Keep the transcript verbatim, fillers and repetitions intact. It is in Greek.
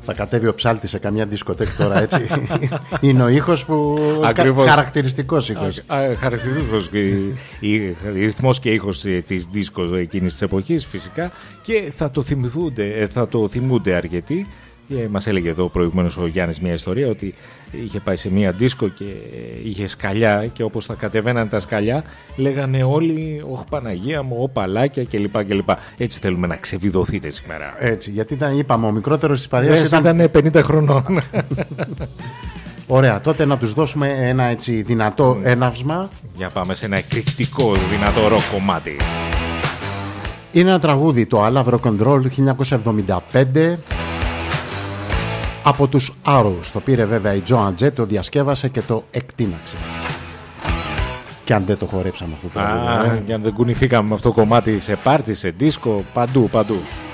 Θα κατέβει ο ψάλτης σε καμιά δισκοτέκ τώρα, έτσι. Είναι ο ήχος που. Ακριβώς. Χαρακτηριστικός ήχος. Α, α, χαρακτηριστικός ρυθμός και ήχος της δίσκο εκείνης της εποχής, φυσικά. Και θα το θυμούνται, θα το θυμούνται αρκετοί. Και μας έλεγε εδώ προηγουμένως ο Γιάννης μια ιστορία ότι είχε πάει σε μια δίσκο και είχε σκαλιά και όπως θα κατεβαίναν τα σκαλιά λέγανε όλοι «Ωχ Παναγία μου, ω παλάκια» κλπ. κλπ. Έτσι θέλουμε να ξεβιδωθείτε σήμερα. Έτσι, γιατί ήταν, είπαμε, ο μικρότερος της παρέας ήταν... ήταν πενήντα χρονών. Ωραία, τότε να τους δώσουμε ένα έτσι δυνατό mm. έναυσμα. Για πάμε σε ένα εκρηκτικό δυνατό ροκ κομμάτι. Είναι ένα τραγούδι, το I Love Rock and Roll χίλια εννιακόσια εβδομήντα πέντε. Από τους Arrows. Το πήρε βέβαια η Joan Jett, το διασκεύασε και το εκτείναξε. Και αν δεν το χορέψαμε αυτό το τραγούδι. Και αν δεν κουνηθήκαμε με αυτό το κομμάτι σε πάρτι, σε δίσκο, παντού, παντού.